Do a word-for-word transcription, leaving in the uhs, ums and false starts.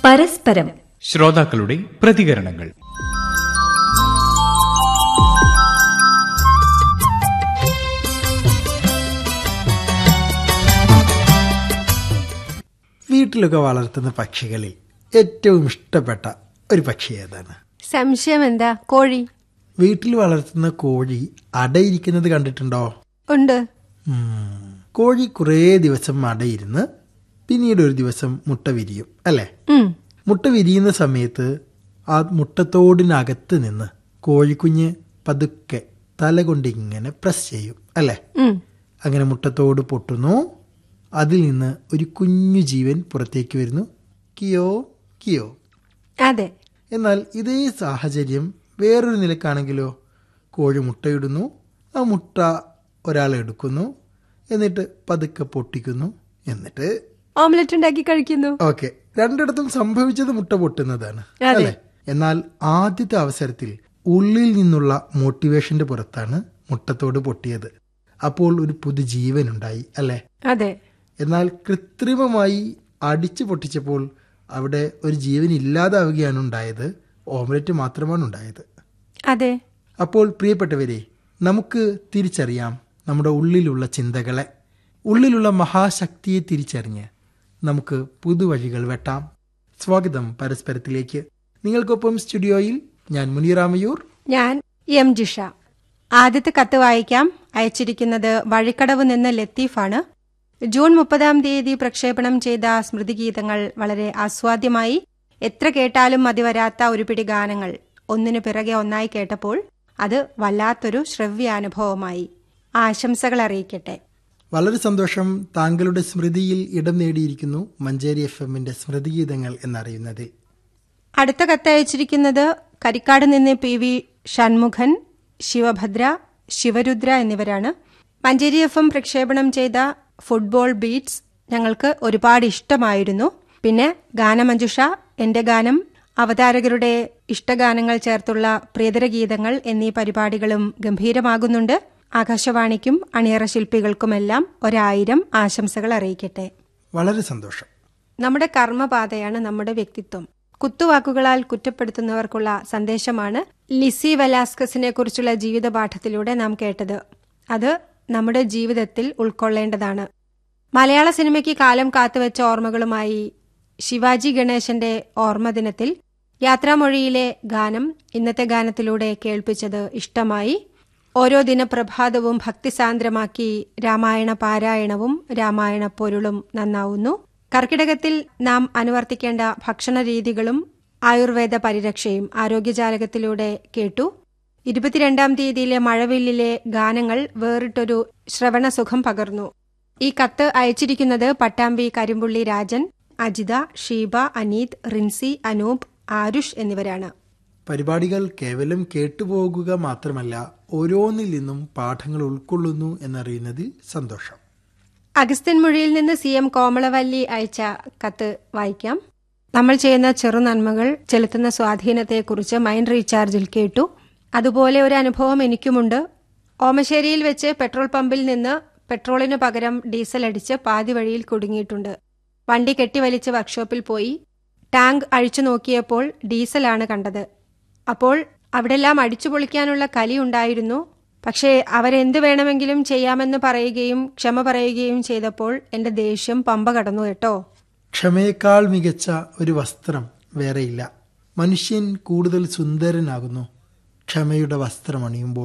പരസ്പരം ശ്രോതാക്കളുടെ പ്രതികരണങ്ങൾ. വീട്ടിലൊക്കെ വളർത്തുന്ന പക്ഷികളിൽ ഏറ്റവും ഇഷ്ടപ്പെട്ട ഒരു പക്ഷി ഏതാണ്? സംശയം എന്താ? കോഴി. വീട്ടിൽ വളർത്തുന്ന കോഴി അടയിരിക്കുന്നത് കണ്ടിട്ടുണ്ടോ? ഉണ്ട്. കോഴി കുറേ ദിവസം അടയിരുന്ന് പിന്നീട് ഒരു ദിവസം മുട്ട വിരിയും, അല്ലേ? മുട്ട വിരിയുന്ന സമയത്ത് ആ മുട്ടത്തോടിനകത്ത് നിന്ന് കോഴിക്കുഞ്ഞ് പതുക്കെ തല കൊണ്ട് ഇങ്ങനെ പ്രസ് ചെയ്യും, അല്ലേ? അങ്ങനെ മുട്ടത്തോട് പൊട്ടുന്നു. അതിൽ നിന്ന് ഒരു കുഞ്ഞു ജീവൻ പുറത്തേക്ക് വരുന്നു. കിയോ കിയോ. അതെ. എന്നാൽ ഇതേ സാഹചര്യം വേറൊരു നിലക്കാണെങ്കിലോ? കോഴി മുട്ടയിടുന്നു, ആ മുട്ട ഒരാൾ എടുക്കുന്നു, എന്നിട്ട് പതുക്കെ പൊട്ടിക്കുന്നു, എന്നിട്ട് ഓംലെറ്റ് ഉണ്ടാക്കി കഴിക്കുന്നു. ഓക്കെ, രണ്ടിടത്തും സംഭവിച്ചത് മുട്ട പൊട്ടുന്നതാണ്, അല്ലേ? എന്നാൽ ആദ്യത്തെ അവസരത്തിൽ ഉള്ളിൽ നിന്നുള്ള മോട്ടിവേഷന്റെ പുറത്താണ് മുട്ടത്തോട് പൊട്ടിയത്. അപ്പോൾ ഒരു പുതുജീവൻ ഉണ്ടായി, അല്ലേ? അതെ. എന്നാൽ കൃത്രിമമായി അടിച്ചു പൊട്ടിച്ചപ്പോൾ അവിടെ ഒരു ജീവൻ ഇല്ലാതാവുകയാണ് ഉണ്ടായത്. ഓംലെറ്റ് മാത്രമാണ് ഉണ്ടായത്. അതെ. അപ്പോൾ പ്രിയപ്പെട്ടവരെ, നമുക്ക് തിരിച്ചറിയാം നമ്മുടെ ഉള്ളിലുള്ള ചിന്തകളെ, ഉള്ളിലുള്ള മഹാശക്തിയെ തിരിച്ചറിഞ്ഞ് നമുക്ക് പുതുവഴികൾ വെട്ടാം. സ്വാഗതം പരസ്പരത്തിലേക്ക്. നിങ്ങൾക്കൊപ്പം സ്റ്റുഡിയോയിൽ ഞാൻ മുനിറാമയൂർ, ഞാൻ എം ജിഷ. ആദ്യത്തെ കത്ത് വായിക്കാം. അയച്ചിരിക്കുന്നത് വഴിക്കടവ് നിന്ന് ലത്തീഫാണ്. ജൂൺ മുപ്പതാം തീയതി പ്രക്ഷേപണം ചെയ്ത സ്മൃതിഗീതങ്ങൾ വളരെ ആസ്വാദ്യമായി. എത്ര കേട്ടാലും മതിവരാത്ത ഒരു പിടി ഗാനങ്ങൾ ഒന്നിനു പിറകെ ഒന്നായി കേട്ടപ്പോൾ അത് വല്ലാത്തൊരു ശ്രവ്യാനുഭവമായി. ആശംസകൾ അറിയിക്കട്ടെ. വളരെ സന്തോഷം. താങ്കളുടെ സ്മൃതിയിൽ ഇടം നേടിയിരിക്കുന്നു മഞ്ചേരി എഫ് എമ്മിന്റെ സ്മൃതിഗീതങ്ങൾ എന്നറിയുന്നതിൽ. അടുത്ത കത്തയച്ചിരിക്കുന്നത് കരിക്കാട് നിന്ന് പി വി ഷൺമുഖൻ, ശിവഭദ്ര, ശിവരുദ്ര എന്നിവരാണ്. മഞ്ചേരി എഫ് എം പ്രക്ഷേപണം ചെയ്ത ഫുട്ബോൾ ബീറ്റ്സ് ഞങ്ങൾക്ക് ഒരുപാട് ഇഷ്ടമായിരുന്നു. പിന്നെ ഗാനമഞ്ജുഷ, എന്റെ ഗാനം, അവതാരകരുടെ ഇഷ്ടഗാനങ്ങൾ ചേർത്തുള്ള പ്രിയതര ഗീതങ്ങൾ എന്നീ പരിപാടികളും ഗംഭീരമാകുന്നുണ്ട്. ആകാശവാണിക്കും അണിയറ ശില്പികൾക്കുമെല്ലാം ഒരായിരം ആശംസകൾ അറിയിക്കട്ടെ. വളരെ സന്തോഷം. നമ്മുടെ കർമ്മപാതയാണ് നമ്മുടെ വ്യക്തിത്വം. കുത്തുവാക്കുകളാൽ കുറ്റപ്പെടുത്തുന്നവർക്കുള്ള സന്ദേശമാണ് ലിസി വെലാസ്കസിനെ കുറിച്ചുള്ള ജീവിത പാഠത്തിലൂടെ നാം കേട്ടത്. അത് നമ്മുടെ ജീവിതത്തിൽ ഉൾക്കൊള്ളേണ്ടതാണ്. മലയാള സിനിമയ്ക്ക് കാലം കാത്തുവെച്ച ഓർമ്മകളുമായി ശിവാജി ഗണേശന്റെ ഓർമ്മദിനത്തിൽ യാത്രാമൊഴിയിലെ ഗാനം ഇന്നത്തെ ഗാനത്തിലൂടെ കേൾപ്പിച്ചത് ഇഷ്ടമായി. ഓരോ ദിനപ്രഭാതവും ഭക്തിസാന്ദ്രമാക്കി രാമായണ പാരായണവും രാമായണ പൊരുളും നന്നാവുന്നു. കർക്കിടകത്തിൽ നാം അനുവർത്തിക്കേണ്ട ഭക്ഷണ രീതികളും ആയുർവേദ പരിരക്ഷയും ആരോഗ്യജാലകത്തിലൂടെ കേട്ടു. ഇരുപത്തിരണ്ടാം തീയതിയിലെ മഴവില്ലിലെ ഗാനങ്ങൾ വേറിട്ടൊരു ശ്രവണസുഖം പകർന്നു. ഈ കത്ത് അയച്ചിരിക്കുന്നത് പട്ടാമ്പി കരിമ്പുള്ളി രാജൻ, അജിത, ഷീബ, അനീത്, റിൻസി, അനൂപ്, ആരുഷ് എന്നിവരാണ്. പരിപാടികൾ കേവലം കേട്ടുപോകുക മാത്രമല്ല, ഓരോന്നിൽ നിന്നും പാഠങ്ങൾ ഉൾക്കൊള്ളുന്നു എന്നറിയുന്നതിൽ സന്തോഷം. അഗസ്ത്യൻമൊഴിയിൽ നിന്ന് സി എം കോമളവല്ലി അയച്ച കത്ത് വായിക്കാം. നമ്മൾ ചെയ്യുന്ന ചെറുനന്മകൾ ചെലുത്തുന്ന സ്വാധീനത്തെക്കുറിച്ച് മൈൻഡ് റീചാർജിൽ കേട്ടു. അതുപോലെ ഒരു അനുഭവം എനിക്കുമുണ്ട്. ഓമശ്ശേരിയിൽ വെച്ച് പെട്രോൾ പമ്പിൽ നിന്ന് പെട്രോളിനു പകരം ഡീസൽ അടിച്ച് പാതി വഴിയിൽ കുടുങ്ങിയിട്ടുണ്ട്. വണ്ടി കെട്ടിവലിച്ച് വർക്ക്ഷോപ്പിൽ പോയി ടാങ്ക് അഴിച്ചു നോക്കിയപ്പോൾ ഡീസലാണ് കണ്ടത്. അപ്പോൾ അവിടെല്ലാം അടിച്ചു പൊളിക്കാനുള്ള കലി ഉണ്ടായിരുന്നു. പക്ഷേ അവരെന്ത് വേണമെങ്കിലും ചെയ്യാമെന്ന് പറയുകയും ക്ഷമ പറയുകയും ചെയ്തപ്പോൾ എന്റെ ദേഷ്യം പമ്പ കടന്നു കേട്ടോ. ക്ഷമയേക്കാൾ മികച്ച ഒരു വസ്ത്രം വേറെയില്ല. മനുഷ്യൻ കൂടുതൽ സുന്ദരനാകുന്നു ക്ഷമയുടെ വസ്ത്രമണിയുമ്പോൾ.